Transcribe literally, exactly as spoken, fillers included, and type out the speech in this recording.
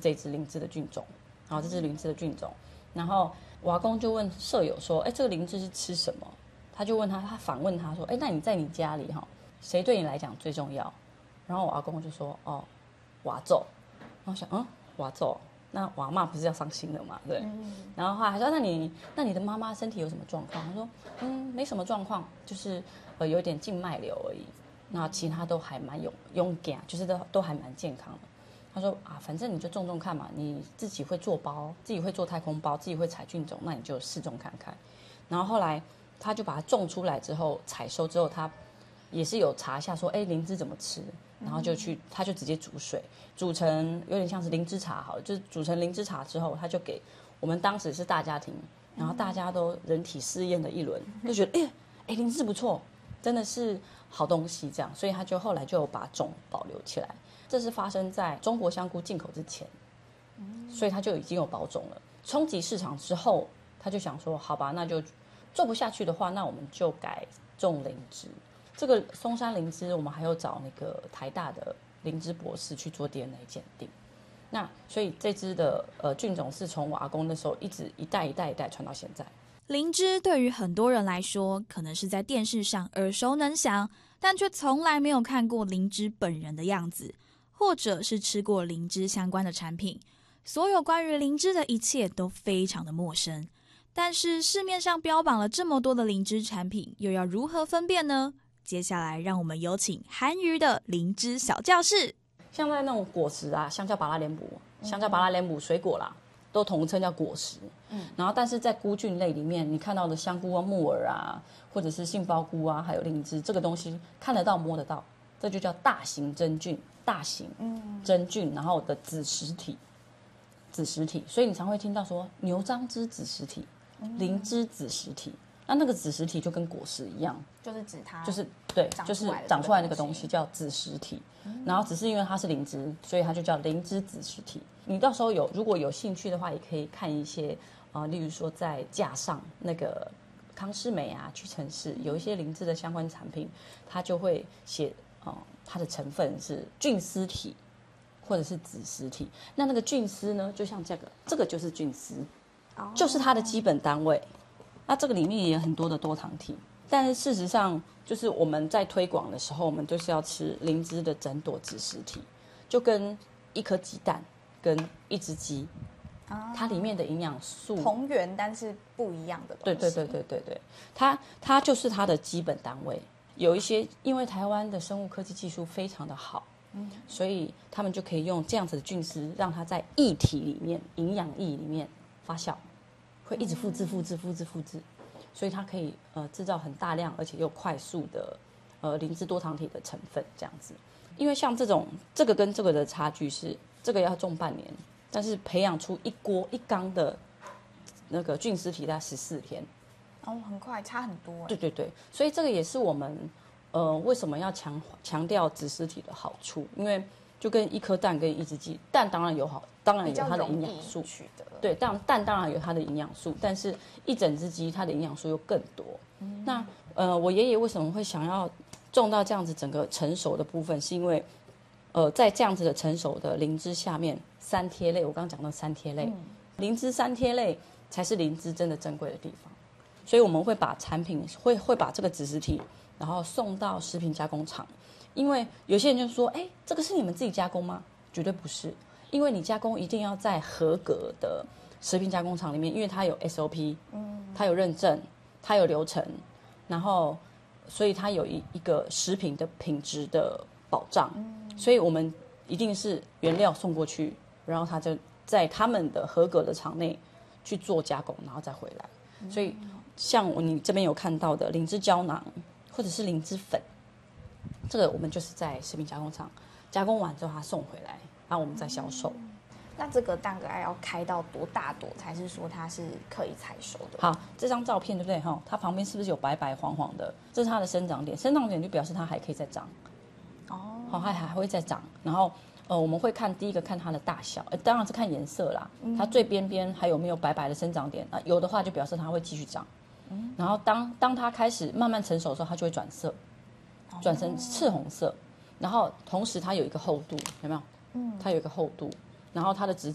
这只灵芝的菌种，好，这只灵芝的菌种。然后我阿公就问舍友说：“哎，这个灵芝是吃什么？”他就问他，他反问他说：“哎，那你在你家里哈，谁对你来讲最重要？”然后我阿公就说：“哦，瓦咒。”然后我想，嗯，瓦咒，那我阿嬷不是要伤心了嘛？对。嗯、然后后来还说：“那你那你的妈妈身体有什么状况？”他说：“嗯，没什么状况，就是呃有点静脉瘤而已。那其他都还蛮勇勇敢，就是都都还蛮健康的。”他说啊，反正你就种种看嘛，你自己会做包，自己会做太空包，自己会采菌种，那你就试种看看。然后后来他就把它种出来之后，采收之后，他也是有查一下说，哎，灵芝怎么吃，然后就去，他就直接煮水，煮成有点像是灵芝茶好了，就是煮成灵芝茶之后，他就给我们当时是大家庭，然后大家都人体试验了一轮，就觉得哎哎灵芝不错，真的是好东西这样，所以他就后来就把种保留起来。这是发生在中国香菇进口之前，所以他就已经有保种了。冲击市场之后，他就想说，好吧，那就做不下去的话，那我们就改种灵芝。这个松山灵芝，我们还有找那个台大的灵芝博士去做 D N A 鉴定。那所以这支的呃菌种是从我阿公那时候一直一代一代一代传到现在。 灵芝对于很多人来说，可能是在电视上耳熟能详，但却从来没有看过灵芝本人的样子。或者是吃过灵芝相关的产品，所有关于灵芝的一切都非常的陌生。但是市面上标榜了这么多的灵芝产品，又要如何分辨呢？接下来让我们有请韩瑜的灵芝小教室。 像在那种果实啊，香蕉、芭乐、莲补、香蕉、芭乐、莲补水果啦，都统称叫果实。嗯，然后但是在菇菌类里面，你看到的香菇啊、木耳啊，或者是杏鲍菇啊，还有灵芝，这个东西看得到、摸得到，这就叫大型真菌。大型真菌，然后的子实体，子实体，所以你常会听到说牛樟芝子实体、灵芝子实体，那那个子实体就跟果实一样， 就是指它， 就是对，就是长出来那个东西叫子实体，嗯、然后只是因为它是灵芝，所以它就叫灵芝子实体。你到时候有如果有兴趣的话，也可以看一些呃，例如说在架上那个康诗美啊、屈臣氏有一些灵芝的相关产品，它就会写。哦、它的成分是菌丝体或者是子实体，那那个菌丝呢，就像这个，这个就是菌丝， oh. 就是它的基本单位。那这个里面也有很多的多糖体，但是事实上，就是我们在推广的时候，我们就是要吃灵芝的整朵子实体，就跟一颗鸡蛋跟一只鸡， oh. 它里面的营养素同源，但是不一样的东西。 对对对对对对，它它就是它的基本单位。有一些因为台湾的生物科技技术非常的好，嗯、所以他们就可以用这样子的菌丝，让它在液体里面、营养液里面发酵，会一直复制、复制、复制、复制，所以它可以呃制造很大量而且又快速的呃灵芝多糖体的成分这样子。因为像这种这个跟这个的差距是，这个要种半年，但是培养出一锅一缸的那个菌丝体在十四天。 哦，很快，差很多。 对对对，所以这个也是我们，呃，为什么要强强调子实体的好处？因为就跟一颗蛋跟一只鸡，蛋当然有好，当然有它的营养素，对，但蛋当然有它的营养素，但是一整只鸡它的营养素又更多。嗯、那呃，我爷爷为什么会想要种到这样子整个成熟的部分，是因为呃，在这样子的成熟的灵芝下面，三萜类，我刚刚讲到三萜类，嗯、灵芝三萜类才是灵芝真的珍贵的地方。所以我们会把产品会会把这个子实体，然后送到食品加工厂，因为有些人就说，哎，这个是你们自己加工吗？绝对不是，因为你加工一定要在合格的食品加工厂里面，因为它有 S O P， 它有认证，它有流程，然后所以它有一一个食品的品质的保障，所以我们一定是原料送过去，然后它就在他们的合格的厂内去做加工，然后再回来，所以。像你这边有看到的灵芝胶囊，或者是灵芝粉，这个我们就是在食品加工厂加工完之后，它送回来，然后我们再销售。嗯、 那这个大概要开到多大朵，才是说它是可以采收的？ 好，这张照片对不对？哈，它旁边是不是有白白黄黄的？这是它的生长点，生长点就表示它还可以再长。哦，好，它还会再长，然后。呃，我们会看第一个看它的大小，呃，当然是看颜色啦。它最边边还有没有白白的生长点？啊、呃，有的话就表示它会继续长。嗯、然后当当它开始慢慢成熟的时候，它就会转色，转成赤红色。然后同时它有一个厚度，有没有？嗯，它有一个厚度，然后它的直